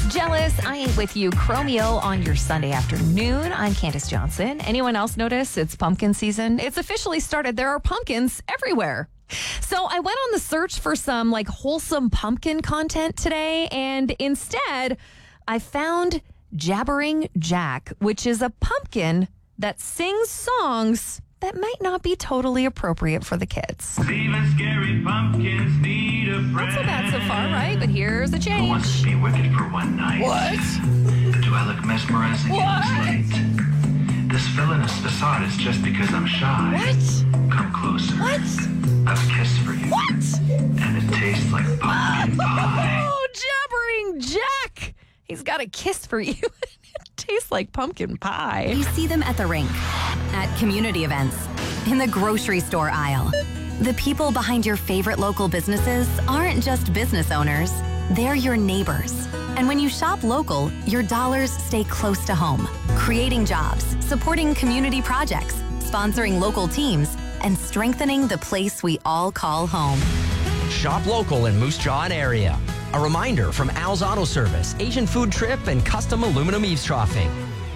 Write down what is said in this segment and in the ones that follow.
Jealous, I Ain't With You, Chromeo on your Sunday afternoon. I'm Candace Johnson. Anyone else notice it's pumpkin season? It's officially started. There are pumpkins everywhere. So I went on the search for some wholesome pumpkin content today, and instead I found Jabbering Jack, which is a pumpkin that sings songs that might not be totally appropriate for the kids. Even scary pumpkins need a friend. Not so bad so far, right? But here's a change. Who wants to be wicked for one night? What? Do I look mesmerizing in this light? This villainous facade is just because I'm shy. What? Come closer. What? I've a kiss for you. What? And it tastes like pumpkin pie. Oh, Jabbering Jack! He's got a kiss for you. It tastes like pumpkin pie. You see them at the rink, at community events, in the grocery store aisle. The people behind your favorite local businesses aren't just business owners, they're your neighbors. And when you shop local, your dollars stay close to home, creating jobs, supporting community projects, sponsoring local teams, and strengthening the place we all call home. Shop local in Moose Jaw and area. A reminder from Al's Auto Service, Asian Food Trip, and Custom Aluminum Eavesdropping.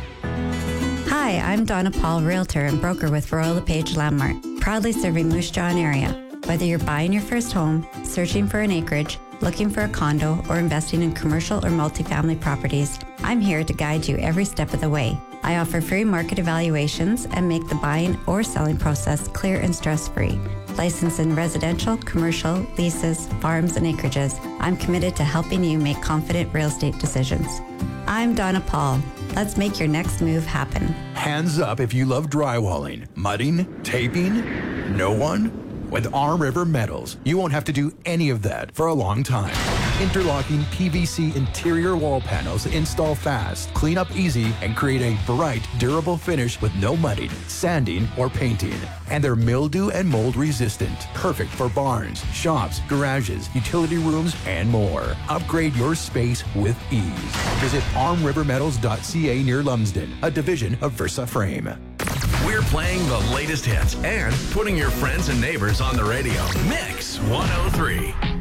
Hi, I'm Donna Paul, Realtor and broker with Royal LePage Landmark, proudly serving Moose Jaw and area. Whether you're buying your first home, searching for an acreage, looking for a condo, or investing in commercial or multifamily properties, I'm here to guide you every step of the way. I offer free market evaluations and make the buying or selling process clear and stress-free. Licensed in residential, commercial, leases, farms, and acreages, I'm committed to helping you make confident real estate decisions. I'm Donna Paul. Let's make your next move happen. Hands up if you love drywalling, mudding, taping. No one? With Arm River Metals, you won't have to do any of that for a long time. Interlocking PVC interior wall panels install fast, clean up easy, and create a bright, durable finish with no mudding, sanding, or painting. And they're mildew and mold resistant, perfect for barns, shops, garages, utility rooms, and more. Upgrade your space with ease. Visit armrivermetals.ca near Lumsden, a division of Versa Frame. We're playing the latest hits and putting your friends and neighbors on the radio. Mix 103.